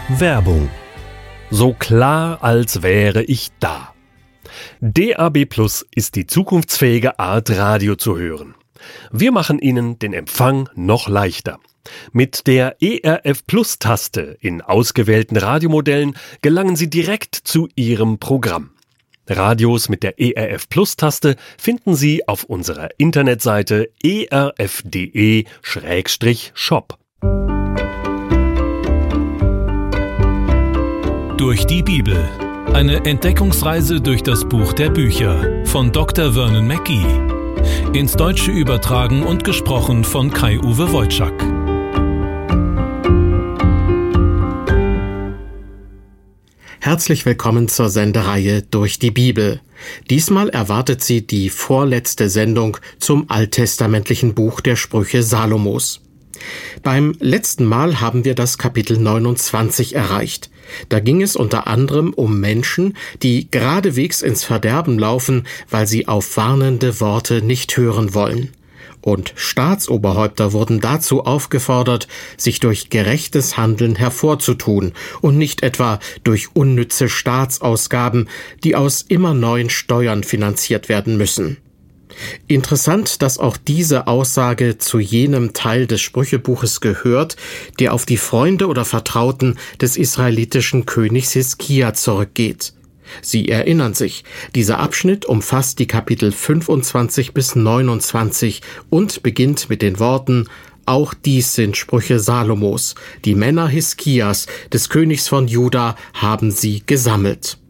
Werbung. So klar, als wäre ich da. DAB+ ist die zukunftsfähige Art, Radio zu hören. Wir machen Ihnen den Empfang noch leichter. Mit der ERF+-Taste in ausgewählten Radiomodellen gelangen Sie direkt zu Ihrem Programm. Radios mit der ERF+-Taste finden Sie auf unserer Internetseite erf.de/shop. Durch die Bibel. Eine Entdeckungsreise durch das Buch der Bücher von Dr. Vernon Mackey. Ins Deutsche übertragen und gesprochen von Kai-Uwe Wojczak. Herzlich willkommen zur Sendereihe Durch die Bibel. Diesmal erwartet Sie die vorletzte Sendung zum alttestamentlichen Buch der Sprüche Salomos. Beim letzten Mal haben wir das Kapitel 29 erreicht. Da ging es unter anderem um Menschen, die geradewegs ins Verderben laufen, weil sie auf warnende Worte nicht hören wollen. Und Staatsoberhäupter wurden dazu aufgefordert, sich durch gerechtes Handeln hervorzutun und nicht etwa durch unnütze Staatsausgaben, die aus immer neuen Steuern finanziert werden müssen. Interessant, dass auch diese Aussage zu jenem Teil des Sprüchebuches gehört, der auf die Freunde oder Vertrauten des israelitischen Königs Hiskia zurückgeht. Sie erinnern sich, dieser Abschnitt umfasst die Kapitel 25 bis 29 und beginnt mit den Worten: Auch dies sind Sprüche Salomos, die Männer Hiskias, des Königs von Juda, haben sie gesammelt.